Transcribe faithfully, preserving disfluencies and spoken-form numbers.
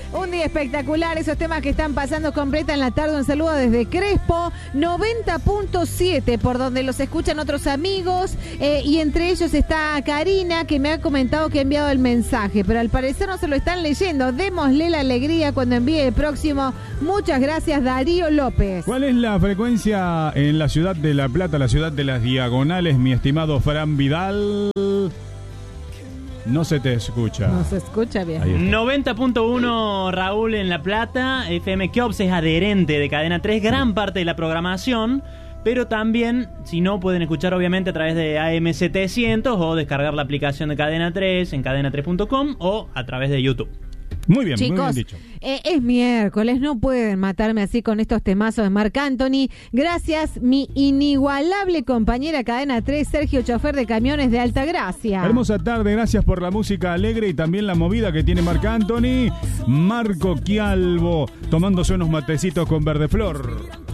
Un día espectacular, esos temas que están pasando completa en la tarde. Un saludo desde Crespo, noventa punto siete, por donde los escuchan otros amigos, eh, y entre ellos está Karina, que me ha comentado que ha enviado el mensaje, pero al parecer no se lo están leyendo. Démosle la alegría cuando envíe el próximo. Muchas gracias, Darío López. ¿Cuál es la frecuencia en la ciudad de La Plata, la ciudad de las diagonales, mi estimado Fran Vidal? No se te escucha. No se escucha bien. noventa punto uno, Raúl, en La Plata. F M Kiops es adherente de Cadena tres, gran parte de la programación. Pero también, si no, pueden escuchar obviamente a través de A M setecientos o descargar la aplicación de Cadena tres en cadena tres punto com o a través de YouTube. Muy bien, chicos, muy bien dicho. Eh, es miércoles, no pueden matarme así con estos temazos de Marc Anthony. Gracias, mi inigualable compañera Cadena tres, Sergio, chofer de camiones de Altagracia. Hermosa tarde, gracias por la música alegre y también la movida que tiene Marc Anthony. Marco Quialvo, tomándose unos matecitos con Verdeflor.